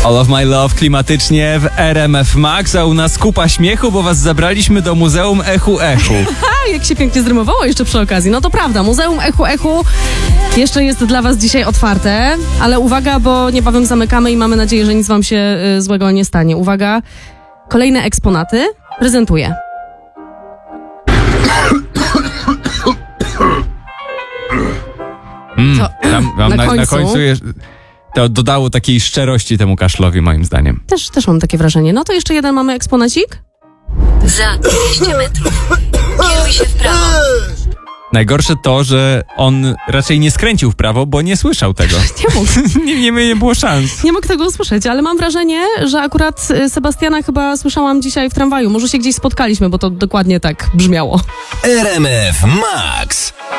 All of My Love klimatycznie w RMF Max, a u nas kupa śmiechu, bo was zabraliśmy do Muzeum Echu Echu. Jak się pięknie zrymowało jeszcze przy okazji. No to prawda, Muzeum Echu Echu jeszcze jest dla was dzisiaj otwarte, ale uwaga, bo niebawem zamykamy i mamy nadzieję, że nic wam się złego nie stanie. Uwaga, kolejne eksponaty prezentuję. Na końcu to dodało takiej szczerości temu kaszlowi, moim zdaniem. Też mam takie wrażenie. No to jeszcze jeden mamy eksponacik. Za 200 metrów. Kieruj się w prawo. Najgorsze to, że on raczej nie skręcił w prawo, bo nie słyszał tego. Nie mógł. nie było szans. Nie mógł tego usłyszeć, ale mam wrażenie, że akurat Sebastiana chyba słyszałam dzisiaj w tramwaju. Może się gdzieś spotkaliśmy, bo to dokładnie tak brzmiało. RMF Max.